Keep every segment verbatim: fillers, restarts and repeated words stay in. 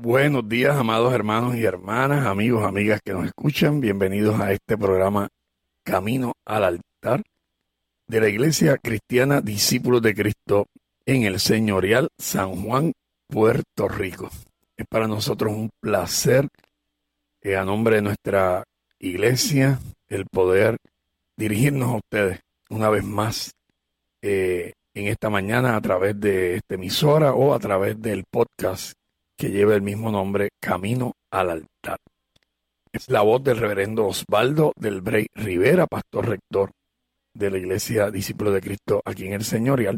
Buenos días, amados hermanos y hermanas, amigos, amigas que nos escuchan. Bienvenidos a este programa Camino al Altar de la Iglesia Cristiana Discípulos de Cristo en el Señorial San Juan, Puerto Rico. Es para nosotros un placer, eh, a nombre de nuestra iglesia, el poder dirigirnos a ustedes una vez más eh, en esta mañana a través de esta emisora o a través del podcast que lleva el mismo nombre, Camino al Altar. Es la voz del reverendo Osvaldo del Brey Rivera, pastor rector de la Iglesia Discípulos de Cristo aquí en el Señorial.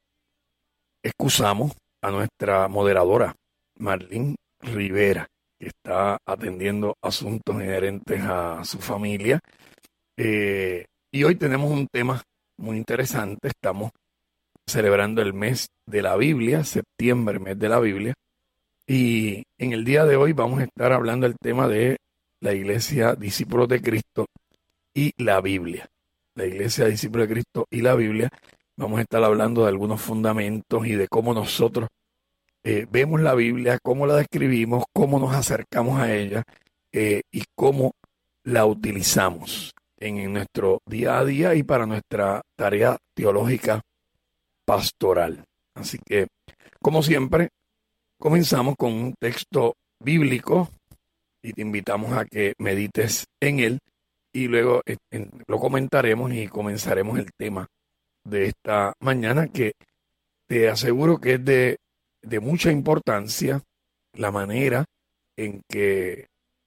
Excusamos a nuestra moderadora, Marlene Rivera, que está atendiendo asuntos inherentes a su familia. Eh, y hoy tenemos un tema muy interesante. Estamos celebrando el mes de la Biblia, septiembre, mes de la Biblia. Y en el día de hoy vamos a estar hablando del tema de la Iglesia Discípulos de Cristo y la Biblia. La Iglesia Discípulos de Cristo y la Biblia. Vamos a estar hablando de algunos fundamentos y de cómo nosotros eh, vemos la Biblia, cómo la describimos, cómo nos acercamos a ella eh, y cómo la utilizamos en, en nuestro día a día y para nuestra tarea teológica pastoral. Así que, como siempre, comenzamos con un texto bíblico y te invitamos a que medites en él y luego en, en, lo comentaremos y comenzaremos el tema de esta mañana, que te aseguro que es de, de mucha importancia la manera en que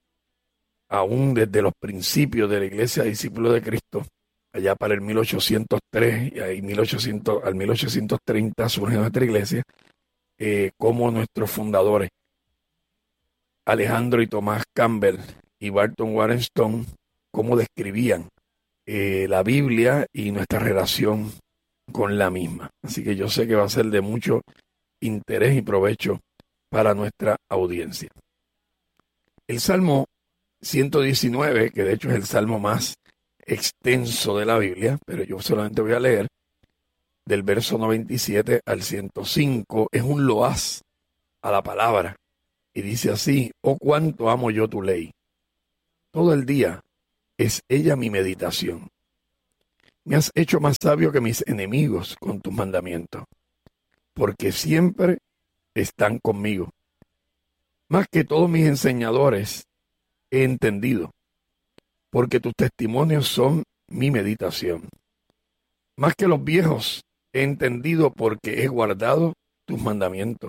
aún desde los principios de la Iglesia Discípulos de Cristo, allá para el mil ochocientos tres y ahí mil ochocientos, al mil ochocientos treinta surge nuestra iglesia. Eh, como nuestros fundadores, Alejandro y Tomás Campbell y Barton Warren Stone, cómo describían eh, la Biblia y nuestra relación con la misma. Así que yo sé que va a ser de mucho interés y provecho para nuestra audiencia. El Salmo ciento diecinueve, que de hecho es el salmo más extenso de la Biblia, pero yo solamente voy a leer del verso noventa y siete al ciento cinco, es un loaz a la palabra. Y dice así: oh, cuánto amo yo tu ley. Todo el día es ella mi meditación. Me has hecho más sabio que mis enemigos con tus mandamientos, porque siempre están conmigo. Más que todos mis enseñadores he entendido, porque tus testimonios son mi meditación. Más que los viejos he entendido, porque he guardado tus mandamientos.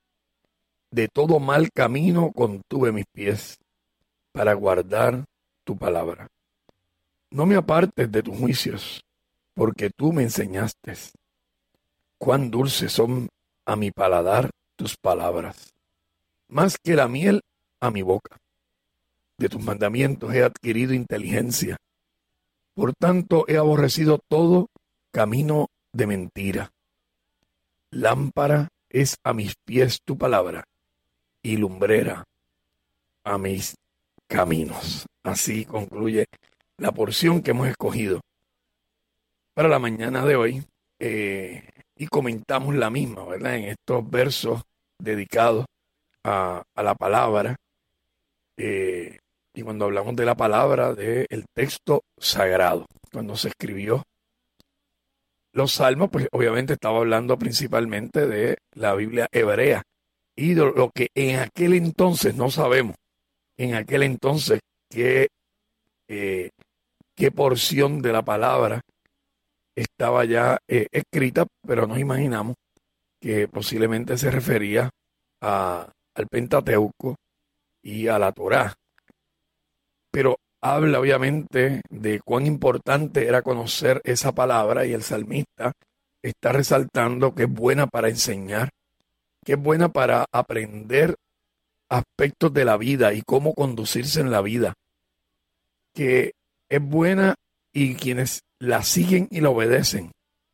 De todo mal camino contuve mis pies para guardar tu palabra. No me apartes de tus juicios, porque tú me enseñaste. Cuán dulces son a mi paladar tus palabras, más que la miel a mi boca. De tus mandamientos he adquirido inteligencia. Por tanto he aborrecido todo camino de mentira. Lámpara es a mis pies tu palabra y lumbrera a mis caminos. Así concluye la porción que hemos escogido para la mañana de hoy eh, y comentamos la misma, ¿verdad? En estos versos dedicados a, a la palabra eh, y cuando hablamos de la palabra, del texto sagrado, cuando se escribió los salmos, pues obviamente estaba hablando principalmente de la Biblia hebrea y de lo que en aquel entonces no sabemos, en aquel entonces qué, eh, qué porción de la palabra estaba ya eh, escrita, pero nos imaginamos que posiblemente se refería a, al Pentateuco y a la Torá. Pero habla obviamente de cuán importante era conocer esa palabra y el salmista está resaltando que es buena para enseñar, que es buena para aprender aspectos de la vida y cómo conducirse en la vida, que es buena y quienes la siguen y la obedecen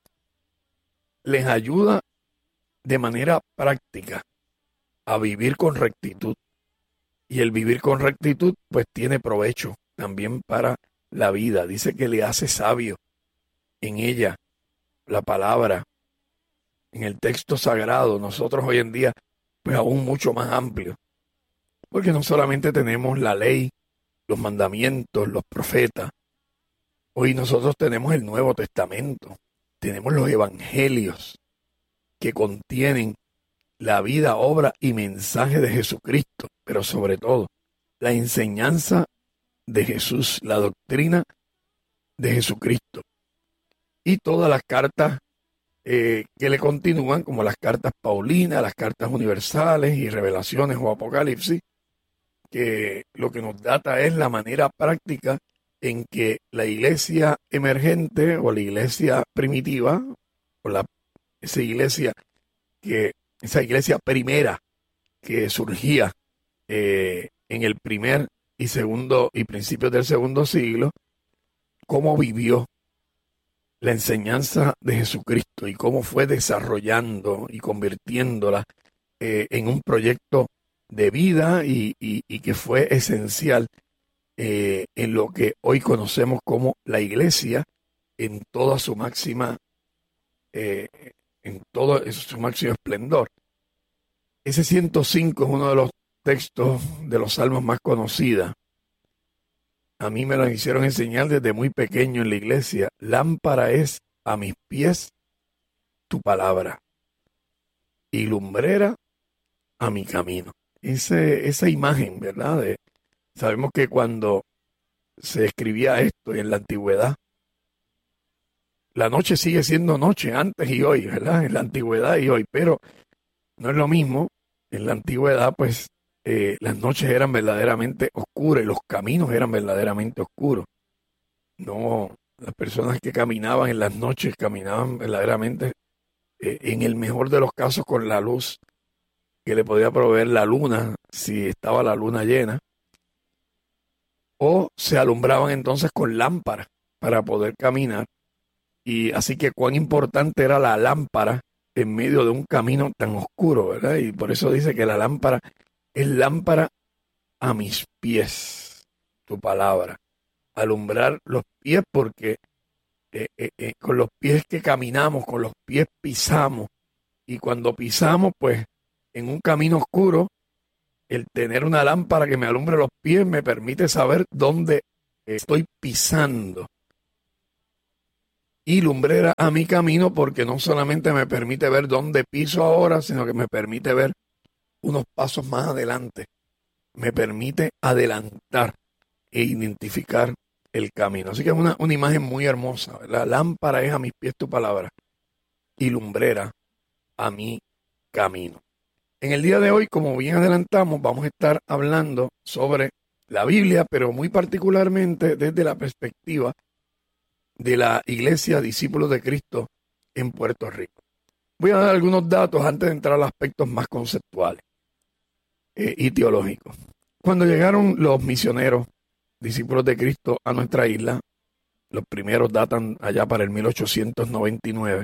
les ayuda de manera práctica a vivir con rectitud. Y el vivir con rectitud pues tiene provecho también para la vida. Dice que le hace sabio en ella la palabra, en el texto sagrado. Nosotros hoy en día pues aún mucho más amplio. Porque no solamente tenemos la ley, los mandamientos, los profetas. Hoy nosotros tenemos el Nuevo Testamento, tenemos los evangelios que contienen la vida, obra y mensaje de Jesucristo, pero sobre todo la enseñanza de Jesús, la doctrina de Jesucristo. Y todas las cartas eh, que le continúan, como las cartas paulinas, las cartas universales y revelaciones o apocalipsis, que lo que nos data es la manera práctica en que la iglesia emergente o la iglesia primitiva, o la, esa iglesia que, esa iglesia primera que surgía eh, en el primer y segundo y principios del segundo siglo, cómo vivió la enseñanza de Jesucristo y cómo fue desarrollando y convirtiéndola eh, en un proyecto de vida y, y, y que fue esencial eh, en lo que hoy conocemos como la iglesia en toda su máxima, eh, en todo su máximo esplendor. Ese ciento cinco es uno de los textos de los salmos más conocidos. A mí me lo hicieron enseñar desde muy pequeño en la iglesia. Lámpara es a mis pies tu palabra y lumbrera a mi camino. Ese, esa imagen, ¿verdad? De, sabemos que cuando se escribía esto en la antigüedad, la noche sigue siendo noche antes y hoy, ¿verdad? En la antigüedad y hoy, pero no es lo mismo. En la antigüedad, pues, eh, las noches eran verdaderamente oscuras y los caminos eran verdaderamente oscuros. No, las personas que caminaban en las noches caminaban verdaderamente, eh, en el mejor de los casos, con la luz que le podía proveer la luna, si estaba la luna llena, o se alumbraban entonces con lámparas para poder caminar. Y así que cuán importante era la lámpara en medio de un camino tan oscuro, ¿verdad? Y por eso dice que la lámpara es lámpara a mis pies, tu palabra. Alumbrar los pies porque eh, eh, eh, con los pies que caminamos, con los pies pisamos. Y cuando pisamos, pues, en un camino oscuro, el tener una lámpara que me alumbre los pies me permite saber dónde estoy pisando. Y lumbrera a mi camino porque no solamente me permite ver dónde piso ahora, sino que me permite ver unos pasos más adelante. Me permite adelantar e identificar el camino. Así que es una, una imagen muy hermosa, ¿verdad? Lámpara es a mis pies tu palabra y lumbrera a mi camino. En el día de hoy, como bien adelantamos, vamos a estar hablando sobre la Biblia, pero muy particularmente desde la perspectiva de la Iglesia Discípulos de Cristo en Puerto Rico. Voy a dar algunos datos antes de entrar a los aspectos más conceptuales eh, y teológicos. Cuando llegaron los misioneros Discípulos de Cristo a nuestra isla, los primeros datan allá para el mil ochocientos noventa y nueve,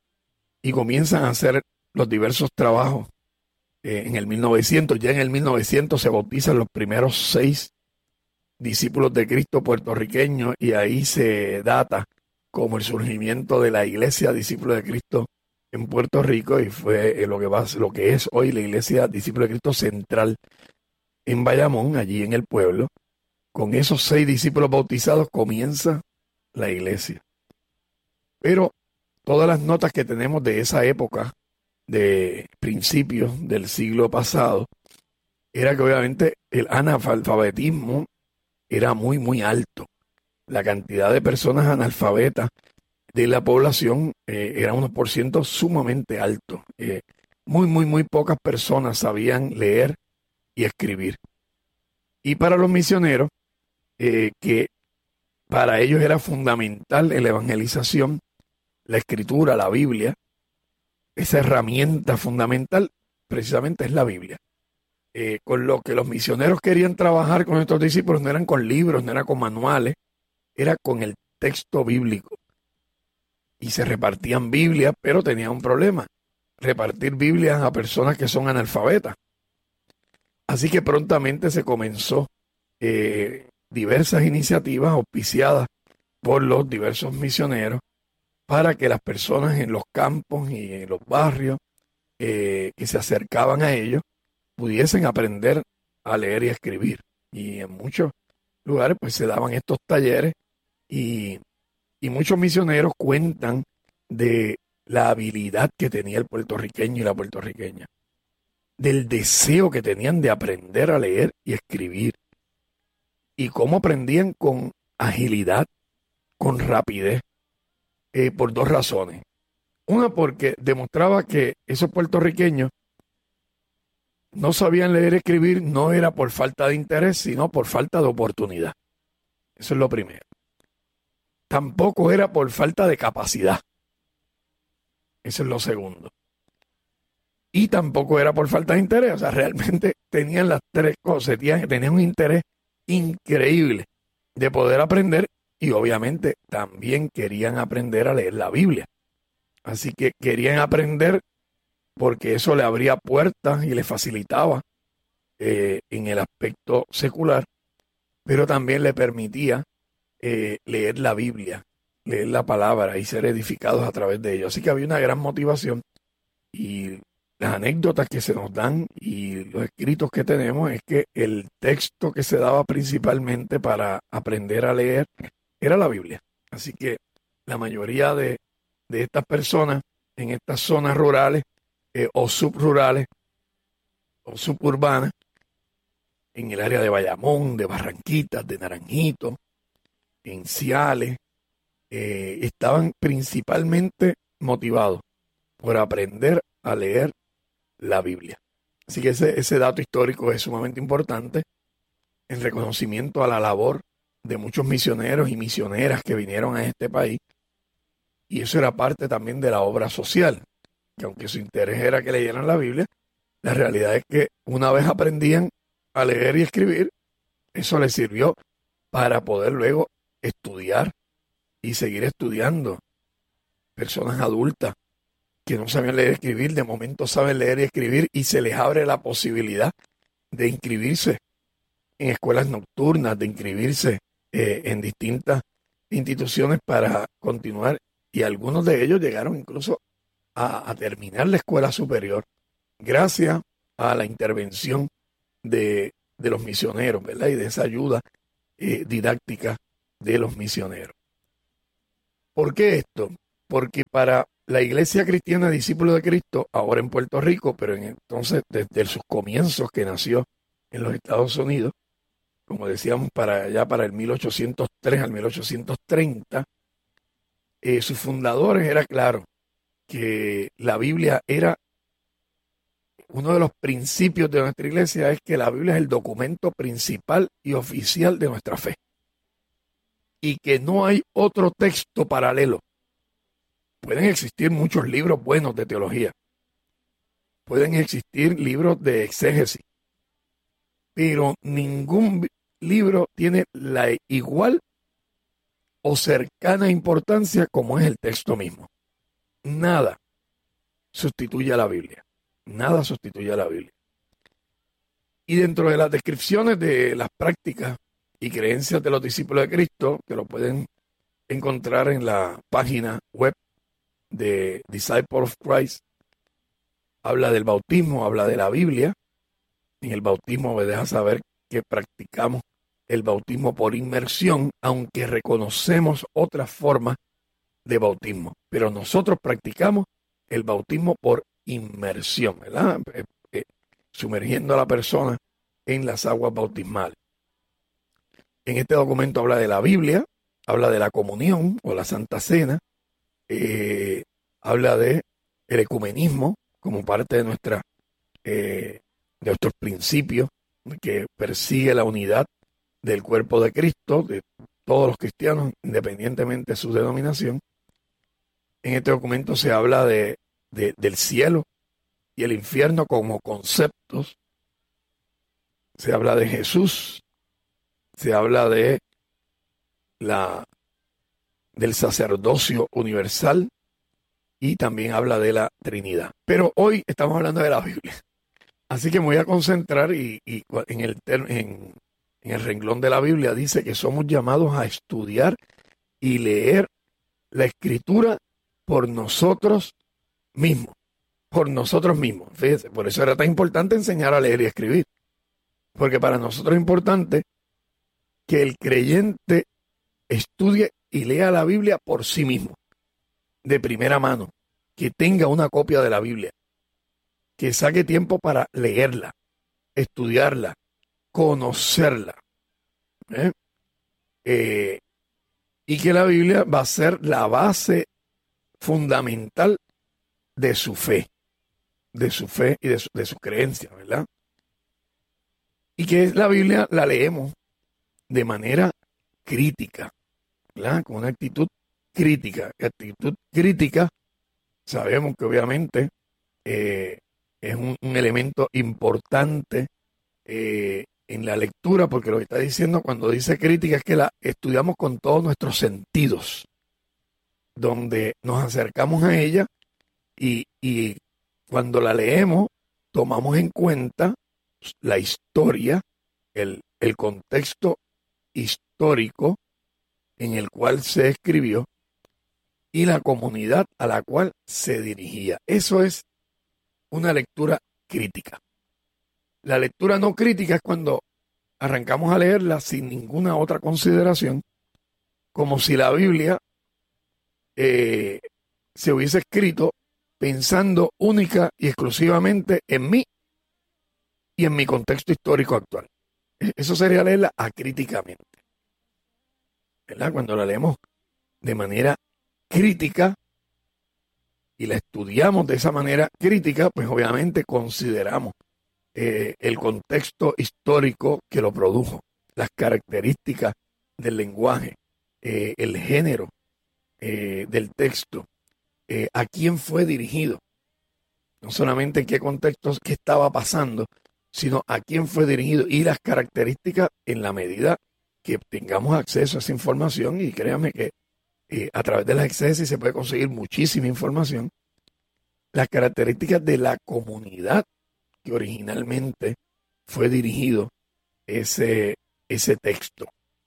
y comienzan a hacer los diversos trabajos eh, en el mil novecientos. Ya en el mil novecientos se bautizan los primeros seis discípulos de Cristo puertorriqueños y ahí se data como el surgimiento de la Iglesia Discípulos de Cristo en Puerto Rico, y fue lo que, va, lo que es hoy la Iglesia Discípulos de Cristo Central en Bayamón, allí en el pueblo. Con esos seis discípulos bautizados comienza la iglesia. Pero todas las notas que tenemos de esa época, de principios del siglo pasado, era que obviamente el analfabetismo era muy, muy alto. La cantidad de personas analfabetas de la población eh, era unos por ciento sumamente alto. Eh, muy, muy, muy pocas personas sabían leer y escribir. Y para los misioneros, eh, que para ellos era fundamental en la evangelización, la escritura, la Biblia, esa herramienta fundamental precisamente es la Biblia. Eh, con lo que los misioneros querían trabajar con estos discípulos no eran con libros, no era con manuales, era con el texto bíblico. Y se repartían Biblias, pero tenía un problema: repartir Biblias a personas que son analfabetas. Así que prontamente se comenzó eh, diversas iniciativas auspiciadas por los diversos misioneros para que las personas en los campos y en los barrios eh, que se acercaban a ellos pudiesen aprender a leer y a escribir. Y en muchos lugares pues se daban estos talleres y, y muchos misioneros cuentan de la habilidad que tenía el puertorriqueño y la puertorriqueña, del deseo que tenían de aprender a leer y escribir, y cómo aprendían con agilidad, con rapidez, eh, por dos razones. Una, porque demostraba que esos puertorriqueños no sabían leer y escribir, no era por falta de interés, sino por falta de oportunidad. Eso es lo primero. Tampoco era por falta de capacidad. Eso es lo segundo. Y tampoco era por falta de interés. O sea, realmente tenían las tres cosas. Tenían, tenían un interés increíble de poder aprender y obviamente también querían aprender a leer la Biblia. Así que querían aprender porque eso le abría puertas y le facilitaba eh, en el aspecto secular, pero también le permitía eh, leer la Biblia, leer la palabra y ser edificados a través de ello. Así que había una gran motivación y las anécdotas que se nos dan y los escritos que tenemos es que el texto que se daba principalmente para aprender a leer era la Biblia. Así que la mayoría de, de estas personas en estas zonas rurales eh, o subrurales o suburbanas, en el área de Bayamón, de Barranquitas, de Naranjito, en Ciales, eh, estaban principalmente motivados por aprender a leer la Biblia. Así que ese, ese dato histórico es sumamente importante en reconocimiento a la labor de muchos misioneros y misioneras que vinieron a este país. Y eso era parte también de la obra social, que aunque su interés era que leyeran la Biblia, la realidad es que una vez aprendían a leer y escribir, eso les sirvió para poder luego estudiar y seguir estudiando. Personas adultas que no sabían leer y escribir, de momento saben leer y escribir y se les abre la posibilidad de inscribirse en escuelas nocturnas, de inscribirse eh, en distintas instituciones para continuar, y algunos de ellos llegaron incluso a, a terminar la escuela superior gracias a la intervención de, de los misioneros, ¿verdad? Y de esa ayuda eh, didáctica de los misioneros. ¿Por qué esto? Porque para la Iglesia Cristiana Discípulos de Cristo, ahora en Puerto Rico, pero en, entonces desde sus comienzos que nació en los Estados Unidos, como decíamos, para allá para el mil ochocientos tres al mil ochocientos treinta, eh, sus fundadores era claro que la Biblia era uno de los principios de nuestra iglesia, es que la Biblia es el documento principal y oficial de nuestra fe y que no hay otro texto paralelo. Pueden existir muchos libros buenos de teología, pueden existir libros de exégesis, pero ningún libro tiene la igual o cercana importancia como es el texto mismo. Nada sustituye a la Biblia. Nada sustituye a la Biblia. Y dentro de las descripciones de las prácticas y creencias de los discípulos de Cristo, que lo pueden encontrar en la página web de Disciples of Christ, habla del bautismo, habla de la Biblia. En el bautismo me deja saber que practicamos el bautismo por inmersión, aunque reconocemos otras formas de bautismo. Pero nosotros practicamos el bautismo por inmersión, ¿verdad? Eh, eh, sumergiendo a la persona en las aguas bautismales. En este documento habla de la Biblia, habla de la comunión o la Santa Cena, eh, habla de el ecumenismo como parte de nuestra eh, de nuestros principios que persigue la unidad del cuerpo de Cristo, de todos los cristianos, independientemente de su denominación. En este documento se habla de, de, del cielo y el infierno como conceptos. Se habla de Jesús, se habla de la, del sacerdocio universal y también habla de la Trinidad. Pero hoy estamos hablando de la Biblia. Así que me voy a concentrar y, y en, el, en, en el renglón de la Biblia dice que somos llamados a estudiar y leer la Escritura por nosotros mismos. Por nosotros mismos. Fíjense, por eso era tan importante enseñar a leer y escribir. Porque para nosotros es importante que el creyente estudie y lea la Biblia por sí mismo, de primera mano, que tenga una copia de la Biblia, que saque tiempo para leerla, estudiarla, conocerla. ¿eh? Eh, y que la Biblia va a ser la base fundamental de su fe, de su fe y de su, de su creencia, ¿verdad? Y que la Biblia la leemos de manera crítica, ¿verdad? Con una actitud crítica. Actitud crítica, sabemos que obviamente eh, es un, un elemento importante eh, en la lectura, porque lo que está diciendo cuando dice crítica es que la estudiamos con todos nuestros sentidos, donde nos acercamos a ella y, y cuando la leemos tomamos en cuenta la historia, el, el contexto histórico en el cual se escribió y la comunidad a la cual se dirigía. Eso es una lectura crítica. La lectura no crítica es cuando arrancamos a leerla sin ninguna otra consideración, como si la Biblia eh, se hubiese escrito pensando única y exclusivamente en mí y en mi contexto histórico actual. Eso sería leerla acríticamente, ¿verdad? Cuando la leemos de manera crítica y la estudiamos de esa manera crítica, pues obviamente consideramos eh, el contexto histórico que lo produjo, las características del lenguaje, eh, el género eh, del texto, eh, a quién fue dirigido, no solamente en qué contextos, qué estaba pasando, sino a quién fue dirigido y las características en la medida que tengamos acceso a esa información. Y créanme que eh, a través de las exégesis se puede conseguir muchísima información, las características de la comunidad que originalmente fue dirigido ese, ese texto.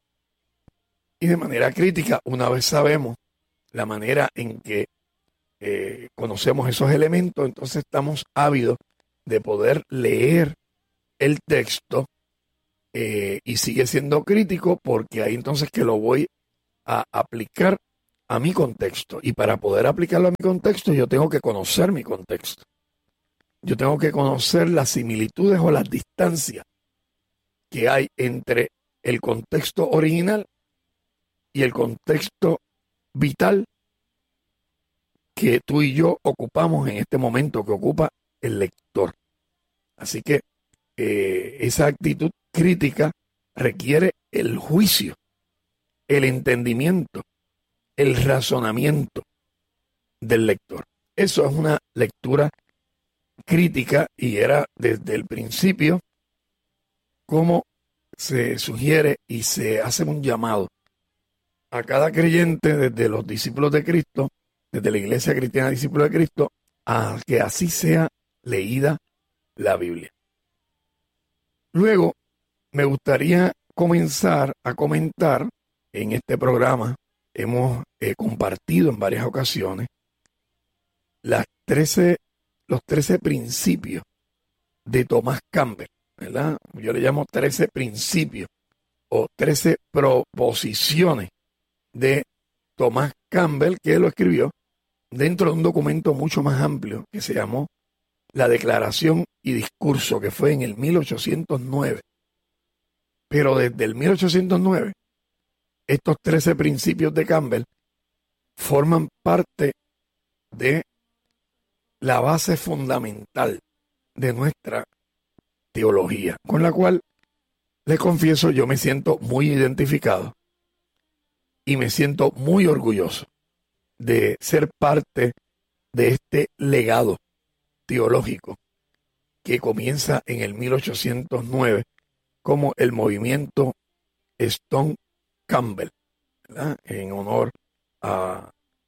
Y de manera crítica, una vez sabemos la manera en que eh, conocemos esos elementos, entonces estamos ávidos de poder leer el texto eh, y sigue siendo crítico, porque ahí entonces que lo voy a aplicar a mi contexto. Y para poder aplicarlo a mi contexto, yo tengo que conocer mi contexto. Yo tengo que conocer las similitudes o las distancias que hay entre el contexto original y el contexto vital que tú y yo ocupamos en este momento, que ocupa el lector. Así que eh, esa actitud crítica requiere el juicio, el entendimiento, el razonamiento del lector. Eso es una lectura crítica y era desde el principio como se sugiere y se hace un llamado a cada creyente, desde los discípulos de Cristo, desde la Iglesia Cristiana Discípulos de Cristo, a que así sea leída la Biblia. Luego, me gustaría comenzar a comentar en este programa. Hemos eh, compartido en varias ocasiones las trece, los trece principios de Thomas Campbell, ¿verdad? Yo le llamo trece principios o trece proposiciones de Thomas Campbell, que lo escribió dentro de un documento mucho más amplio que se llamó La Declaración y Discurso, que fue en el mil ochocientos nueve. Pero desde el mil ochocientos nueve, estos trece principios de Campbell forman parte de la base fundamental de nuestra teología, con la cual, les confieso, yo me siento muy identificado y me siento muy orgulloso de ser parte de este legado teológico que comienza en el mil ochocientos nueve como el movimiento Stone Campbell, ¿verdad? En honor a,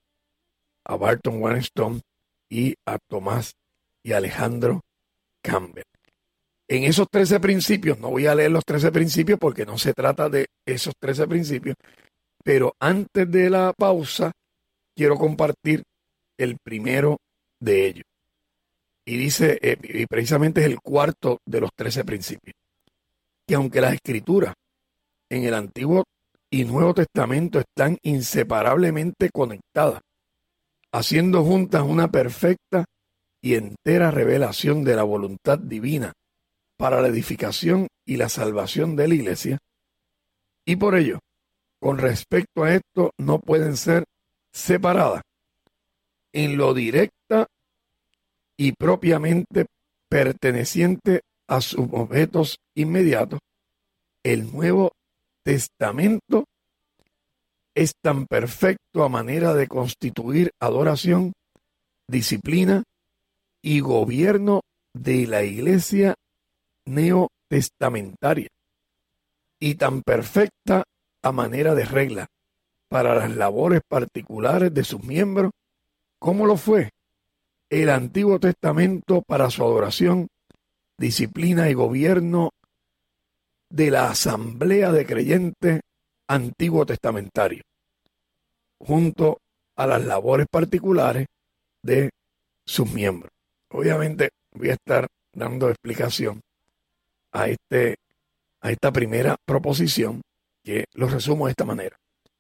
a Barton Warren Stone y a Tomás y Alejandro Campbell. En esos trece principios, no voy a leer los trece principios porque no se trata de esos trece principios, pero antes de la pausa quiero compartir el primero de ellos. Y dice, eh, y precisamente es el cuarto de los trece principios. que aunque las escrituras en el Antiguo y Nuevo Testamento están inseparablemente conectadas, haciendo juntas una perfecta y entera revelación de la voluntad divina para la edificación y la salvación de la iglesia, y por ello, con respecto a esto, no pueden ser separadas en lo directa y propiamente perteneciente a sus objetos inmediatos. El Nuevo Testamento es tan perfecto a manera de constituir adoración, disciplina y gobierno de la iglesia neotestamentaria, y tan perfecta a manera de regla para las labores particulares de sus miembros, como lo fue el Antiguo Testamento para su adoración, disciplina y gobierno de la asamblea de creyentes antiguo testamentario, junto a las labores particulares de sus miembros. Obviamente voy a estar dando explicación a, este, a esta primera proposición, que lo resumo de esta manera.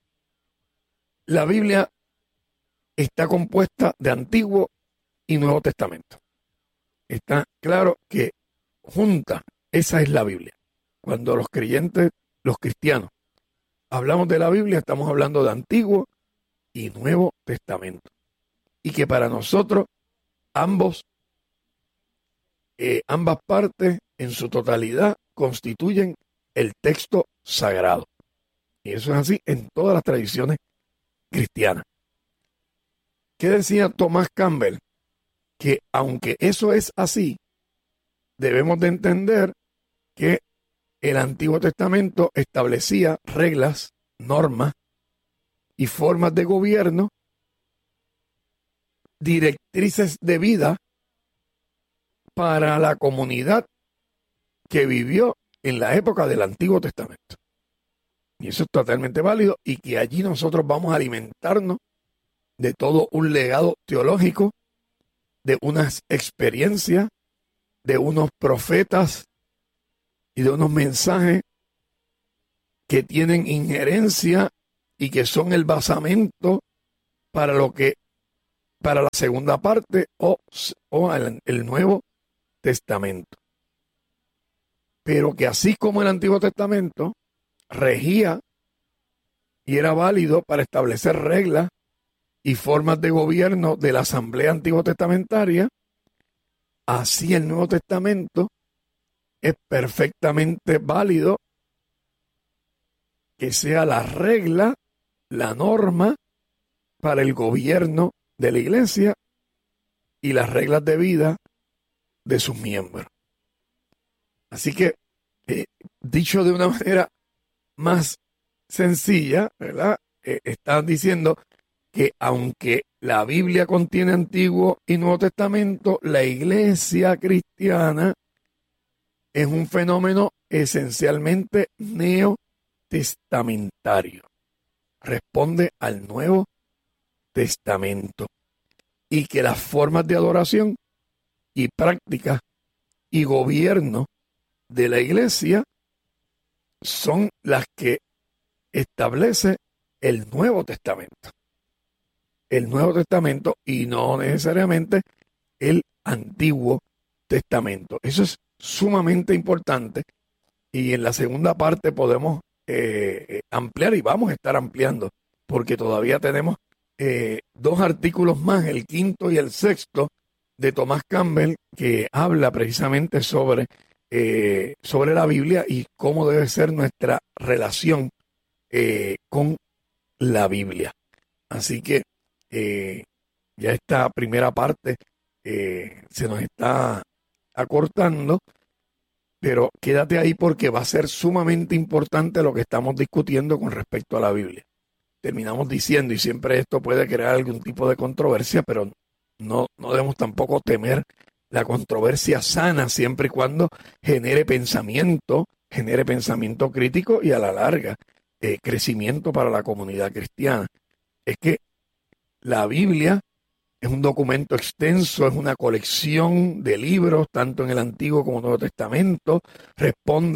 La Biblia está compuesta de Antiguo y Nuevo Testamento. Está claro que junta, esa es la Biblia. Cuando los creyentes, los cristianos, hablamos de la Biblia, estamos hablando de Antiguo y Nuevo Testamento. Y que para nosotros, ambos, eh, ambas partes en su totalidad constituyen el texto sagrado. Y eso es así en todas las tradiciones cristianas. ¿Qué decía Thomas Campbell? Que aunque eso es así, debemos de entender que el Antiguo Testamento establecía reglas, normas y formas de gobierno, directrices de vida para la comunidad que vivió en la época del Antiguo Testamento. Y eso es totalmente válido, y que allí nosotros vamos a alimentarnos de todo un legado teológico, de unas experiencias, de unos profetas y de unos mensajes que tienen injerencia y que son el basamento para lo que, para la segunda parte o, o el, el Nuevo Testamento. Pero que así como el Antiguo Testamento regía y era válido para establecer reglas y formas de gobierno de la Asamblea Antiguo Testamentaria, así el Nuevo Testamento es perfectamente válido que sea la regla, la norma para el gobierno de la iglesia y las reglas de vida de sus miembros. Así que, eh, dicho de una manera más sencilla, ¿verdad? Eh, están diciendo que aunque la Biblia contiene Antiguo y Nuevo Testamento, la iglesia cristiana es un fenómeno esencialmente neotestamentario. Responde al Nuevo Testamento. Y que las formas de adoración y prácticas y gobierno de la iglesia son las que establece el Nuevo Testamento. El Nuevo Testamento y no necesariamente el Antiguo Testamento. Eso es sumamente importante, y en la segunda parte podemos eh, ampliar, y vamos a estar ampliando, porque todavía tenemos eh, dos artículos más, el quinto y el sexto, de Thomas Campbell, que habla precisamente sobre, eh, sobre la Biblia y cómo debe ser nuestra relación eh, con la Biblia. Así que eh, ya esta primera parte eh, se nos está acortando, pero quédate ahí porque va a ser sumamente importante lo que estamos discutiendo con respecto a la Biblia. Terminamos diciendo, y siempre esto puede crear algún tipo de controversia, pero no, no debemos tampoco temer la controversia sana, siempre y cuando genere pensamiento, genere pensamiento crítico y a la larga eh, crecimiento para la comunidad cristiana. Es que la Biblia es un documento extenso, es una colección de libros, tanto en el Antiguo como en el Nuevo Testamento, responde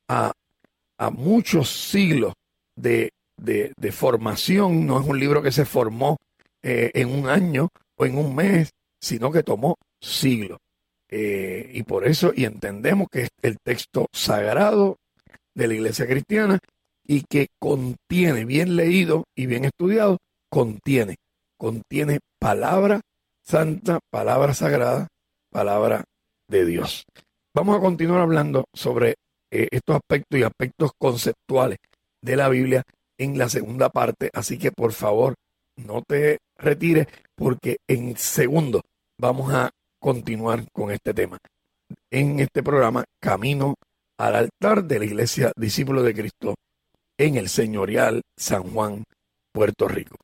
a, a muchos siglos de, de, de formación. No es un libro que se formó eh, en un año o en un mes, sino que tomó siglos. Eh, y por eso, y entendemos que es el texto sagrado de la Iglesia cristiana y que contiene, bien leído y bien estudiado, contiene, contiene palabra santa, palabra sagrada, palabra de Dios. Vamos a continuar hablando sobre eh, estos aspectos y aspectos conceptuales de la Biblia en la segunda parte, así que por favor no te retires porque en segundo vamos a continuar con este tema en este programa Camino al Altar de la Iglesia Discípulos de Cristo en el Señorial San Juan, Puerto Rico.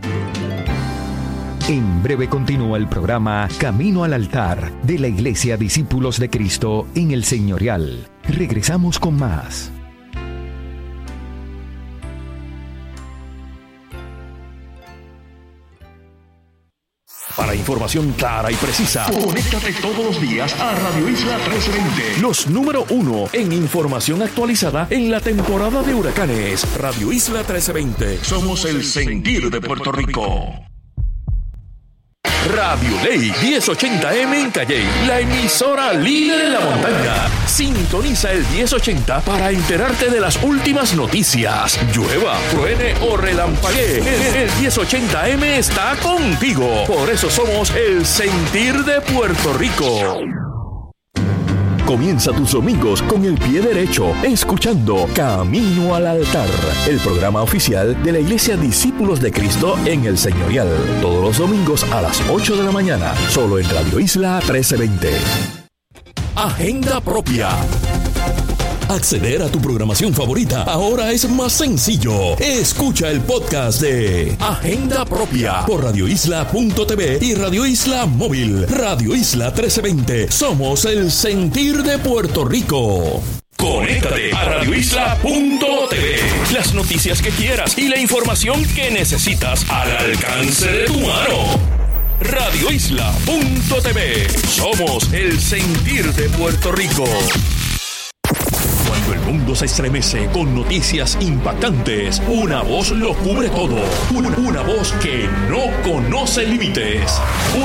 En breve continúa el programa Camino al Altar de la Iglesia Discípulos de Cristo en el Señorial. Regresamos con más. Para información clara y precisa, conéctate todos los días a Radio Isla trescientos veinte. Los número uno en información actualizada en la temporada de huracanes. Radio Isla trescientos veinte. Somos el sentir de Puerto Rico. Radio Ley diez ochenta eme en Calley, la emisora líder en la montaña. Sintoniza el diez ochenta para enterarte de las últimas noticias. Llueva, truene o relampaguee, el, el diez ochenta eme está contigo. Por eso somos el sentir de Puerto Rico. Comienza tus domingos con el pie derecho, escuchando Camino al Altar, el programa oficial de la Iglesia Discípulos de Cristo en el Señorial. Todos los domingos a las ocho de la mañana, solo en Radio Isla trece veinte. Agenda propia. Acceder a tu programación favorita ahora es más sencillo. Escucha el podcast de Agenda Propia por radio isla punto t v y Radio Isla Móvil. Radio Isla trece veinte. Somos el sentir de Puerto Rico. Conéctate a radio isla punto t v. Las noticias que quieras y la información que necesitas al alcance de tu mano. radio isla punto t v. Somos el sentir de Puerto Rico. Cuando el mundo se estremece con noticias impactantes, una voz lo cubre todo. Una, una voz que no conoce límites.